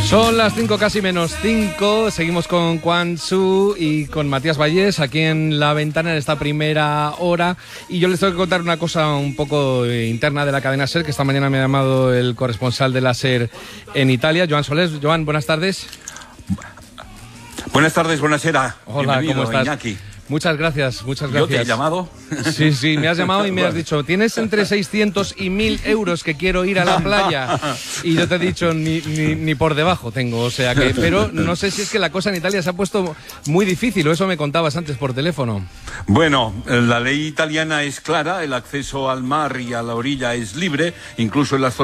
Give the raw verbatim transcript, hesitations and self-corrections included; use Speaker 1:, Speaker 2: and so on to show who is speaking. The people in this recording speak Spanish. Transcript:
Speaker 1: Son las cinco casi menos cinco, seguimos con Quan Tzu y con Matías Vallés aquí en La Ventana en esta primera hora, y yo les tengo que contar una cosa un poco interna de la cadena SER, que esta mañana me ha llamado el corresponsal de la SER en Italia, Joan Solés. Joan, buenas tardes.
Speaker 2: Buenas tardes, buenasera.
Speaker 1: Hola, ¿cómo estás?
Speaker 2: Iñaki.
Speaker 1: Muchas gracias, muchas gracias.
Speaker 2: ¿Yo te he llamado?
Speaker 1: Sí, sí, me has llamado y me has dicho, tienes entre seiscientos y mil euros que quiero ir a la playa. Y yo te he dicho, ni, ni, ni por debajo tengo, o sea que... Pero no sé si es que la cosa en Italia se ha puesto muy difícil, o eso me contabas antes por teléfono.
Speaker 2: Bueno, la ley italiana es clara, el acceso al mar y a la orilla es libre, incluso en las zonas